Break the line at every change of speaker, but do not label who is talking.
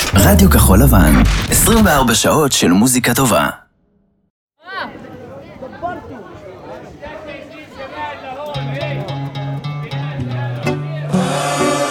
רדיו כחול לבן, 24 שעות של מוזיקה טובה.